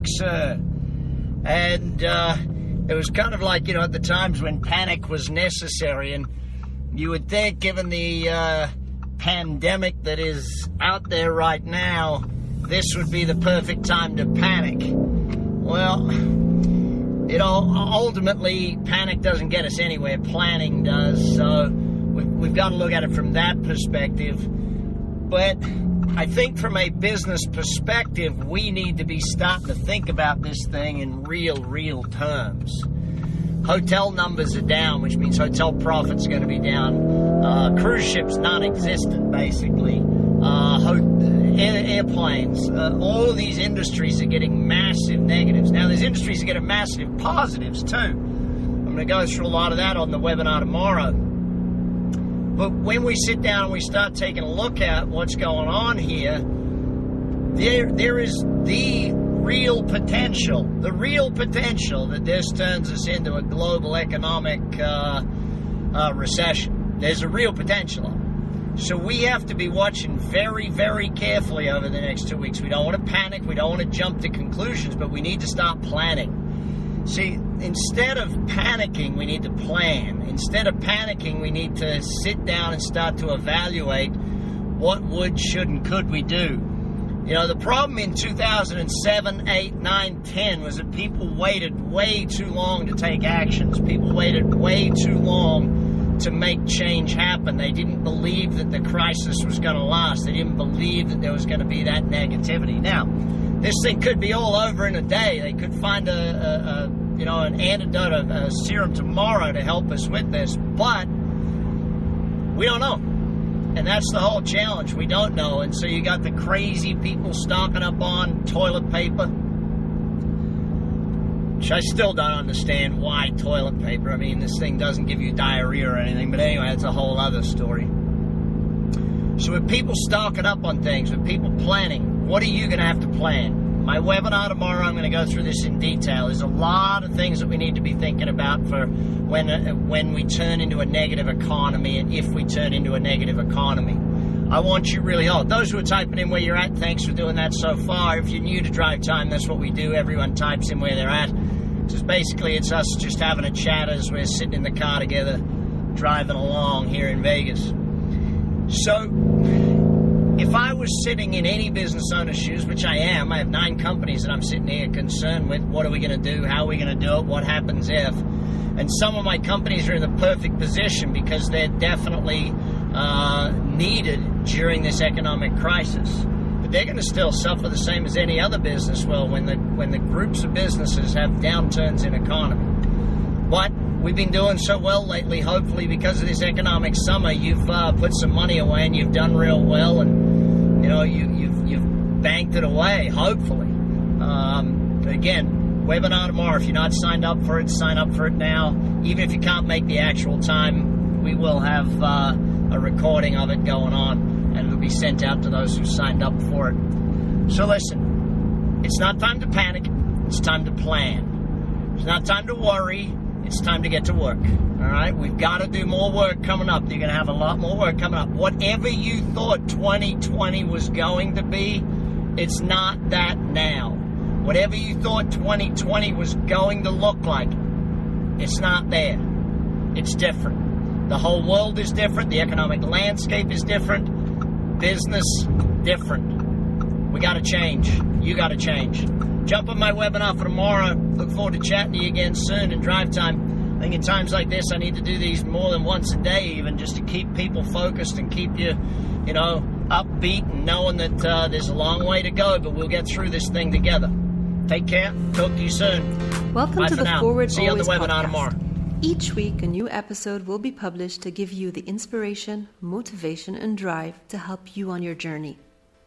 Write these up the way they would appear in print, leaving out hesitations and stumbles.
sir. And it was kind of like, at the times when panic was necessary. And you would think, given the pandemic that is out there right now, this would be the perfect time to panic. Well, ultimately, panic doesn't get us anywhere. Planning does. So we've got to look at it from that perspective. But I think from a business perspective, we need to be starting to think about this thing in real terms. Hotel numbers are down, which means hotel profits are going to be down. Cruise ships non-existent, basically. Airplanes. All of these industries are getting massive negatives. Now, there's industries that are getting massive positives, too. I'm going to go through a lot of that on the webinar tomorrow. But when we sit down and we start taking a look at what's going on here, there is the real potential that this turns us into a global economic recession. There's a real potential of it. So we have to be watching very, very carefully over the next 2 weeks. We don't want to panic. We don't want to jump to conclusions, but we need to start planning. See, instead of panicking, we need to plan. Instead of panicking, we need to sit down and start to evaluate what would, should, and could we do. The problem in 2007, 8, 9, 10 was that people waited way too long to take actions. People waited way too long to make change happen. They didn't believe that the crisis was going to last. They didn't believe that there was going to be that negativity. Now, this thing could be all over in a day. They could find an antidote, a serum tomorrow to help us with this, but we don't know. And that's the whole challenge. We don't know. And so you got the crazy people stocking up on toilet paper, which I still don't understand why toilet paper. I mean, this thing doesn't give you diarrhea or anything, but anyway, that's a whole other story. So with people stocking up on things, with people planning, what are you going to have to plan? My webinar tomorrow, I'm going to go through this in detail. There's a lot of things that we need to be thinking about for when we turn into a negative economy and if we turn into a negative economy. I want you really, those who are typing in where you're at, thanks for doing that so far. If you're new to Drive Time, that's what we do. Everyone types in where they're at. Just basically, it's us just having a chat as we're sitting in the car together, driving along here in Vegas. So, if I was sitting in any business owner's shoes, which I am, I have 9 companies that I'm sitting here concerned with. What are we going to do? How are we going to do it? What happens if? And some of my companies are in the perfect position because they're definitely needed during this economic crisis. But they're going to still suffer the same as any other business will when the groups of businesses have downturns in economy. But we've been doing so well lately, hopefully because of this economic summer, you've put some money away and you've done real well, and you've banked it away, hopefully. Again, webinar tomorrow. If you're not signed up for it, sign up for it now. Even if you can't make the actual time, we will have a recording of it going on, and it'll be sent out to those who signed up for it. So listen, it's not time to panic. It's time to plan. It's not time to worry. It's time to get to work. All right? We've got to do more work coming up. You're going to have a lot more work coming up. Whatever you thought 2020 was going to be, it's not that now. Whatever you thought 2020 was going to look like, it's not there. It's different. The whole world is different. The economic landscape is different. Business, different. We got to change. You got to change. Jump on my webinar for tomorrow. Look forward to chatting to you again soon in Drive Time. I think in times like this, I need to do these more than once a day even, just to keep people focused and keep you, upbeat and knowing that there's a long way to go, but we'll get through this thing together. Take care. Talk to you soon. Welcome Bye to the now. Forward See you on the Always webinar podcast. tomorrow. Each week, a new episode will be published to give you the inspiration, motivation, and drive to help you on your journey.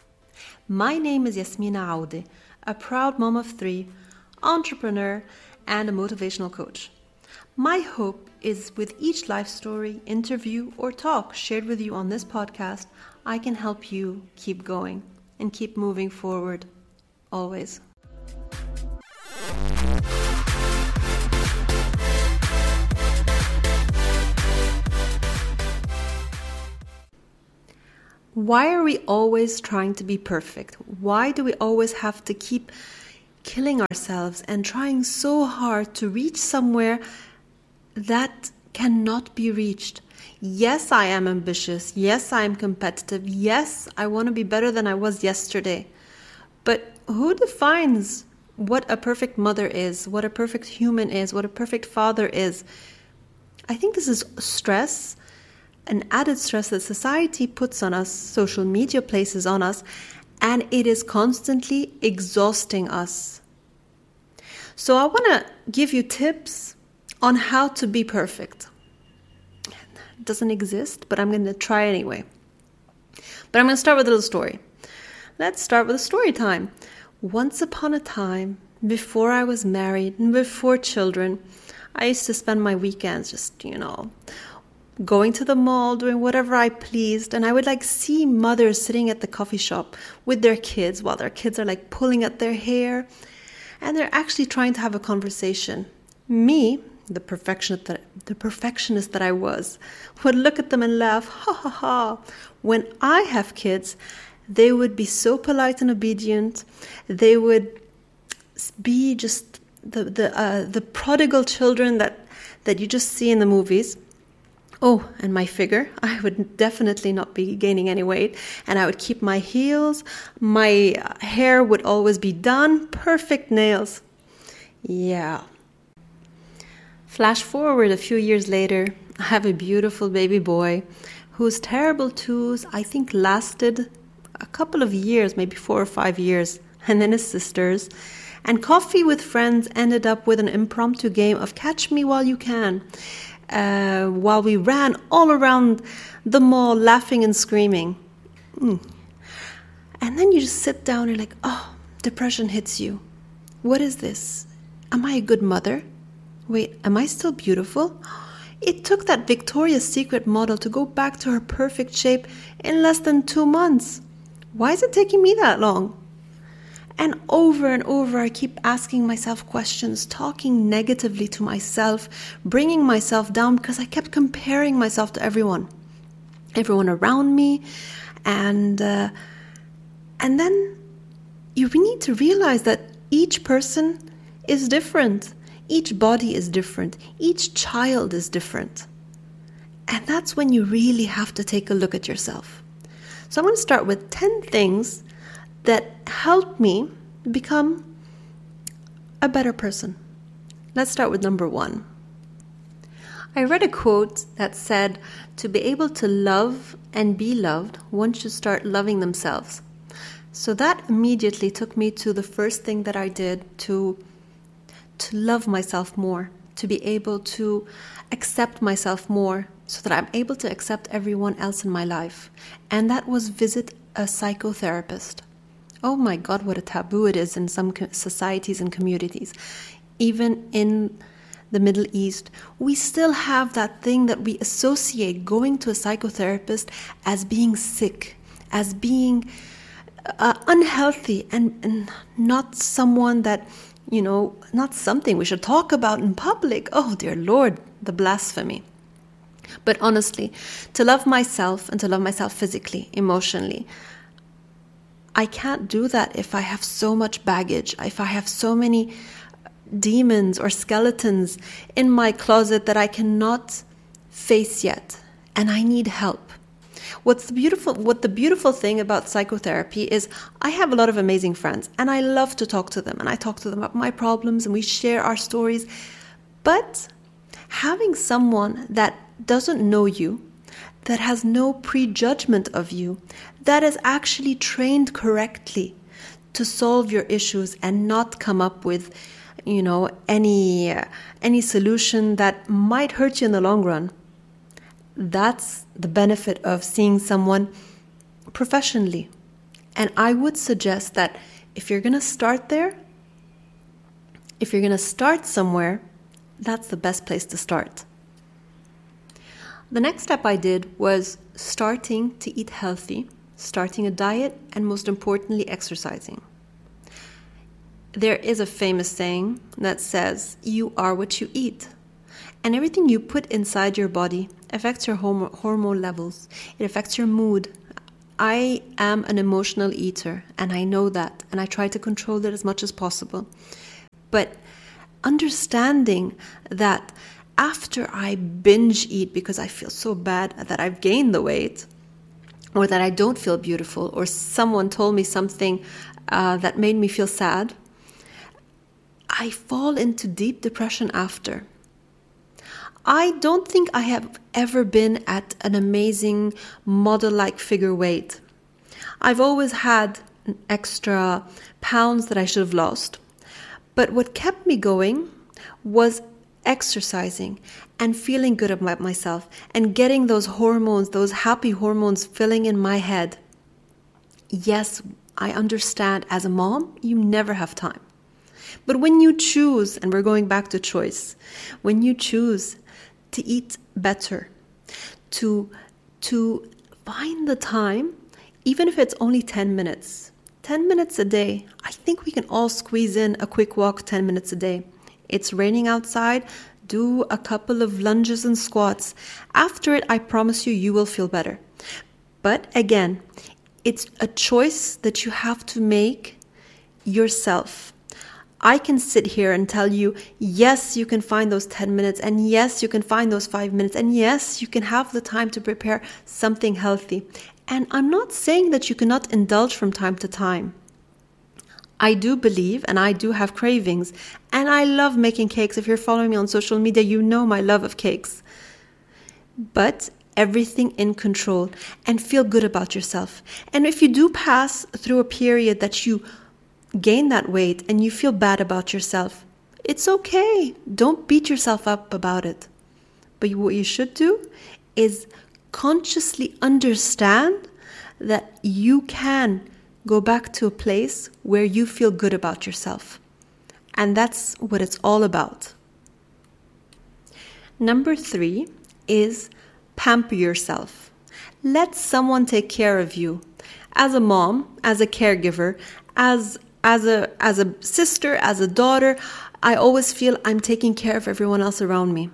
My name is Yasmina Aude, a proud mom of 3, entrepreneur, and a motivational coach. My hope is with each life story, interview, or talk shared with you on this podcast, I can help you keep going and keep moving forward, always. Why are we always trying to be perfect? Why do we always have to keep killing ourselves and trying so hard to reach somewhere that cannot be reached. Yes, I am ambitious. Yes, I am competitive. Yes, I want to be better than I was yesterday. But who defines what a perfect mother is, what a perfect human is, what a perfect father is? I think this is stress, an added stress that society puts on us, social media places on us, and it is constantly exhausting us. So I want to give you tips on how to be perfect. It doesn't exist, but I'm going to try anyway. But I'm going to start with a little story. Let's start with a story time. Once upon a time, before I was married and before children, I used to spend my weekends just, going to the mall, doing whatever I pleased. And I would see mothers sitting at the coffee shop with their kids while their kids are pulling at their hair. And they're actually trying to have a conversation. Me, the perfectionist that I was, would look at them and laugh, ha ha ha. When I have kids, they would be so polite and obedient. They would be just the prodigal children that you just see in the movies. Oh, and my figure, I would definitely not be gaining any weight, and I would keep my heels, my hair would always be done, perfect nails. Yeah. Flash forward a few years later, I have a beautiful baby boy whose terrible twos, I think, lasted a couple of years, maybe 4 or 5 years, and then his sisters. And coffee with friends ended up with an impromptu game of Catch Me While You Can. While we ran all around the mall laughing and screaming. And then you just sit down and depression hits you. What is this? Am I a good mother? Wait, am I still beautiful? It took that Victoria's Secret model to go back to her perfect shape in less than 2 months. Why is it taking me that long? And over, I keep asking myself questions, talking negatively to myself, bringing myself down because I kept comparing myself to everyone around me. And then you need to realize that each person is different. Each body is different. Each child is different. And that's when you really have to take a look at yourself. So I'm going to start with 10 things that helped me become a better person. Let's start with number 1. I read a quote that said, to be able to love and be loved, one should start loving themselves. So that immediately took me to the first thing that I did to love myself more, to be able to accept myself more so that I'm able to accept everyone else in my life. And that was visit a psychotherapist. Oh my God, what a taboo it is in some societies and communities. Even in the Middle East, we still have that thing that we associate going to a psychotherapist as being sick, as being unhealthy, and not someone that, not something we should talk about in public. Oh dear Lord, the blasphemy. But honestly, to love myself and to love myself physically, emotionally, I can't do that if I have so much baggage, if I have so many demons or skeletons in my closet that I cannot face yet, and I need help. What the beautiful thing about psychotherapy is I have a lot of amazing friends, and I love to talk to them, and I talk to them about my problems, and we share our stories. But having someone that doesn't know you, that has no prejudgment of you, that is actually trained correctly to solve your issues and not come up with, any solution that might hurt you in the long run. That's the benefit of seeing someone professionally. And I would suggest that if you're going to start there, if you're going to start somewhere, that's the best place to start. The next step I did was starting to eat healthy, starting a diet, and most importantly, exercising. There is a famous saying that says, you are what you eat. And everything you put inside your body affects your hormone levels. It affects your mood. I am an emotional eater, and I know that, and I try to control it as much as possible. But understanding that after I binge eat because I feel so bad that I've gained the weight, or that I don't feel beautiful, or someone told me something that made me feel sad, I fall into deep depression after. I don't think I have ever been at an amazing model-like figure weight. I've always had extra pounds that I should have lost. But what kept me going was exercising and feeling good about myself and getting those hormones, those happy hormones filling in my head. Yes, I understand as a mom, you never have time. But when you choose, and we're going back to choice, when you choose to eat better, to find the time, even if it's only 10 minutes a day, I think we can all squeeze in a quick walk 10 minutes a day. It's raining outside, do a couple of lunges and squats. After it, I promise you, you will feel better. But again, it's a choice that you have to make yourself. I can sit here and tell you, yes, you can find those 10 minutes, and yes, you can find those 5 minutes, and yes, you can have the time to prepare something healthy. And I'm not saying that you cannot indulge from time to time. I do believe, and I do have cravings, and I love making cakes. If you're following me on social media, you know my love of cakes. But everything in control, and feel good about yourself. And if you do pass through a period that you gain that weight and you feel bad about yourself, it's okay. Don't beat yourself up about it. But what you should do is consciously understand that you can go back to a place where you feel good about yourself. And that's what it's all about. Number 3 is pamper yourself. Let someone take care of you. As a mom, as a caregiver, as a sister, as a daughter, I always feel I'm taking care of everyone else around me.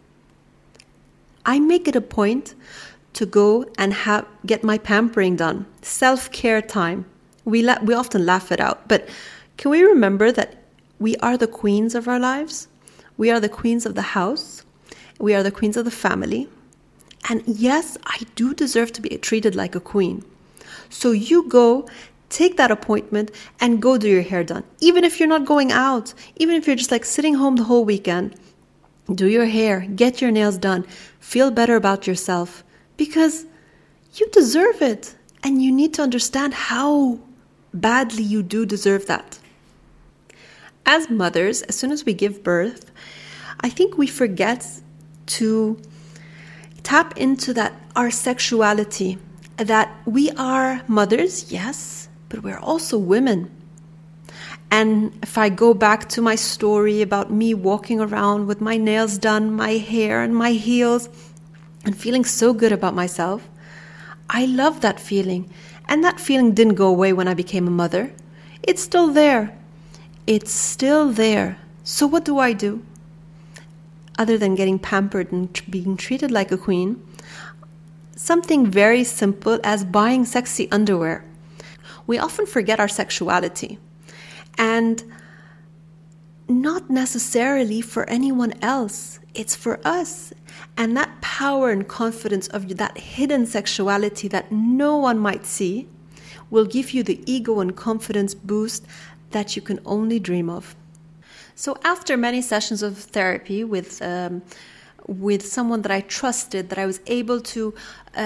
I make it a point to go and get my pampering done, self-care time. We often laugh it out, but can we remember that we are the queens of our lives? We are the queens of the house. We are the queens of the family. And yes, I do deserve to be treated like a queen. So you go, take that appointment and go do your hair done. Even if you're not going out, even if you're just like sitting home the whole weekend, do your hair, get your nails done, feel better about yourself because you deserve it. And you need to understand how badly you do deserve that. As mothers, as soon as we give birth, I think we forget to tap into that our sexuality, that we are mothers, yes, but we're also women. And if I go back to my story about me walking around with my nails done, my hair and my heels, and feeling so good about myself, I love that feeling. And that feeling didn't go away when I became a mother. It's still there. It's still there. So what do I do? Other than getting pampered and being treated like a queen, something very simple as buying sexy underwear. We often forget our sexuality, and not necessarily for anyone else. It's for us. And that power and confidence of that hidden sexuality that no one might see will give you the ego and confidence boost that you can only dream of. So after many sessions of therapy with someone that I trusted, that I was able to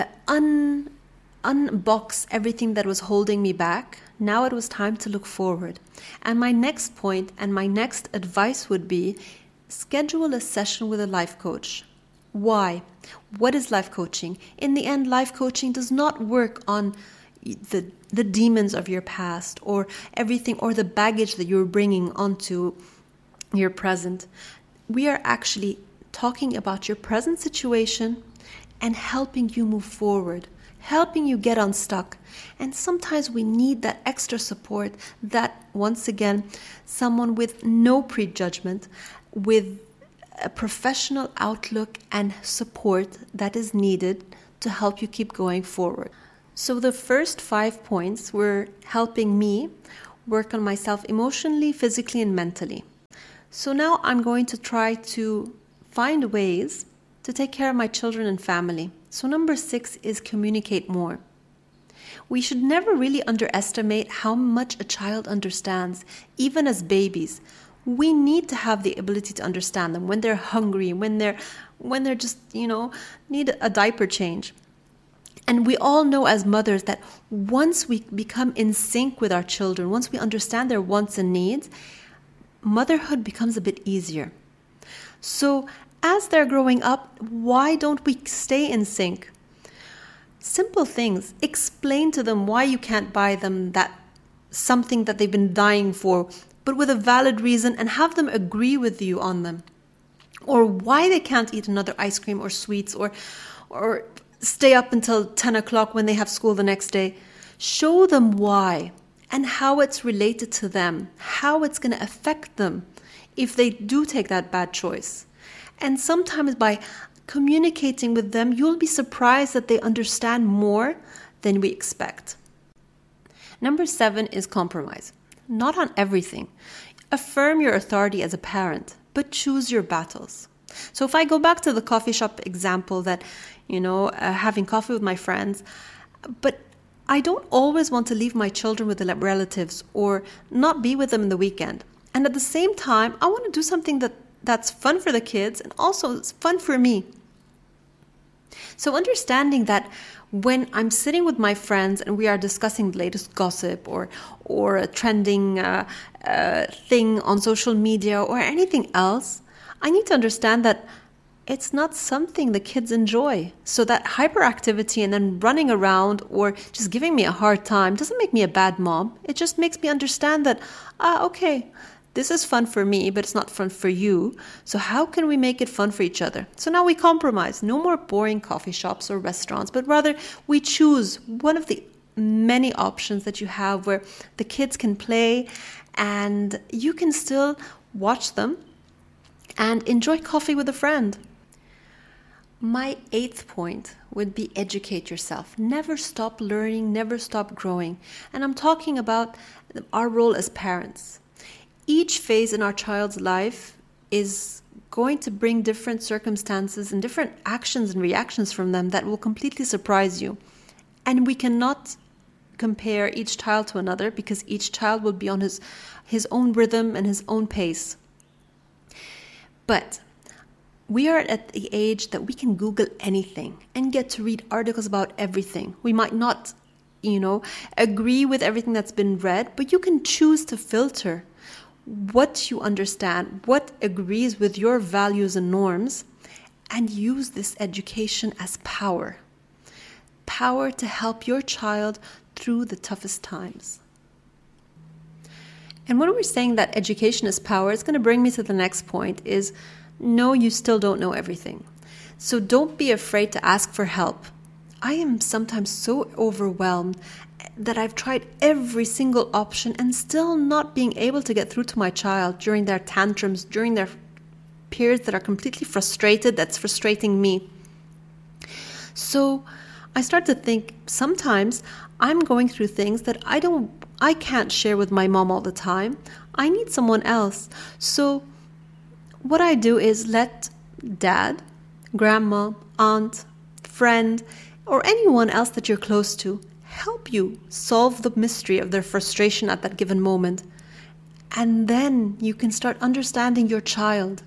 unbox everything that was holding me back, now it was time to look forward. And my next point and my next advice would be schedule a session with a life coach. Why? What is life coaching? In the end, life coaching does not work on the demons of your past or everything or the baggage that you're bringing onto your present. We are actually talking about your present situation and helping you move forward, helping you get unstuck. And sometimes we need that extra support that, once again, someone with no prejudgment, with a professional outlook and support that is needed to help you keep going forward. So the first 5 points were helping me work on myself emotionally, physically, and mentally. So now I'm going to try to find ways to take care of my children and family. So number 6 is communicate more. We should never really underestimate how much a child understands, even as babies. We need to have the ability to understand them when they're hungry, when they're just, need a diaper change. And we all know as mothers that once we become in sync with our children, once we understand their wants and needs, motherhood becomes a bit easier. So as they're growing up, why don't we stay in sync? Simple things. Explain to them why you can't buy them something that they've been dying for, but with a valid reason, and have them agree with you on them. Or why they can't eat another ice cream or sweets or stay up until 10 o'clock when they have school the next day. Show them why and how it's related to them, how it's going to affect them if they do take that bad choice. And sometimes by communicating with them, you'll be surprised that they understand more than we expect. Number 7 is compromise. Not on everything. Affirm your authority as a parent, but choose your battles. So if I go back to the coffee shop example that, having coffee with my friends, but I don't always want to leave my children with the relatives or not be with them in the weekend. And at the same time, I want to do something that's fun for the kids and also it's fun for me. So understanding that when I'm sitting with my friends and we are discussing the latest gossip or a trending thing on social media or anything else, I need to understand that it's not something the kids enjoy. So that hyperactivity and then running around or just giving me a hard time doesn't make me a bad mom. It just makes me understand that, okay, this is fun for me, but it's not fun for you. So how can we make it fun for each other? So now we compromise. No more boring coffee shops or restaurants, but rather we choose one of the many options that you have where the kids can play and you can still watch them and enjoy coffee with a friend. My 8th point would be educate yourself. Never stop learning, never stop growing. And I'm talking about our role as parents. Each phase in our child's life is going to bring different circumstances and different actions and reactions from them that will completely surprise you. And we cannot compare each child to another because each child will be on his own rhythm and his own pace. But we are at the age that we can Google anything and get to read articles about everything. We might not, agree with everything that's been read, but you can choose to filter what you understand, what agrees with your values and norms, and use this education as power. Power to help your child through the toughest times. And when we're saying that education is power, it's going to bring me to the next point is, no, you still don't know everything. So don't be afraid to ask for help. I am sometimes so overwhelmed that I've tried every single option and still not being able to get through to my child during their tantrums, during their periods that are completely frustrated, that's frustrating me. So I start to think sometimes I'm going through things that I can't share with my mom all the time. I need someone else. So what I do is let dad, grandma, aunt, friend, or anyone else that you're close to help you solve the mystery of their frustration at that given moment. And then you can start understanding your child.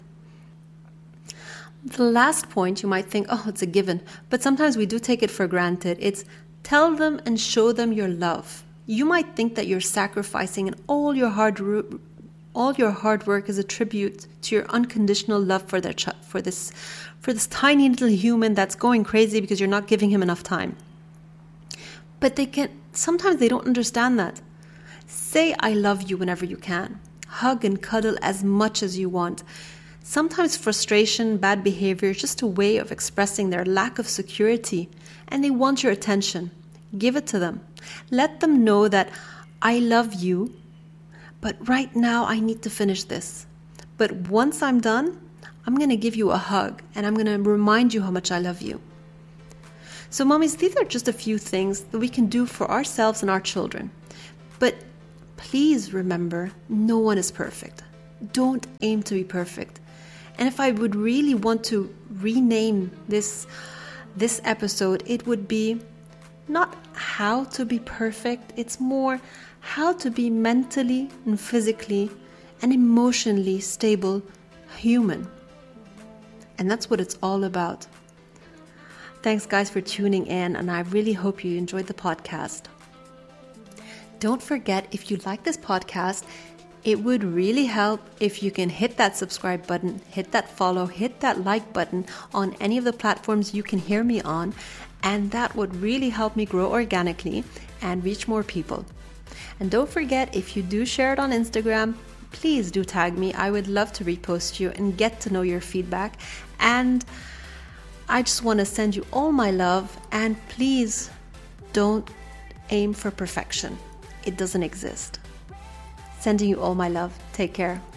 The last point, you might think, it's a given. But sometimes we do take it for granted. It's tell them and show them your love. You might think that you're sacrificing and all your hard work is a tribute to your unconditional love for this tiny little human that's going crazy because you're not giving him enough time. But sometimes they don't understand that. Say I love you whenever you can. Hug and cuddle as much as you want. Sometimes frustration, bad behavior is just a way of expressing their lack of security, and they want your attention. Give it to them. Let them know that I love you, but right now I need to finish this. But once I'm done, I'm going to give you a hug and I'm going to remind you how much I love you. So mommies, these are just a few things that we can do for ourselves and our children. But please remember, no one is perfect. Don't aim to be perfect. And if I would really want to rename this episode, it would be not how to be perfect. It's more how to be mentally and physically and emotionally stable human. And that's what it's all about. Thanks guys for tuning in, and I really hope you enjoyed the podcast. Don't forget, if you like this podcast, it would really help if you can hit that subscribe button, hit that follow, hit that like button on any of the platforms you can hear me on, and that would really help me grow organically and reach more people. And don't forget, if you do share it on Instagram, please do tag me. I would love to repost you and get to know your feedback. And I just want to send you all my love, and please don't aim for perfection. It doesn't exist. Sending you all my love. Take care.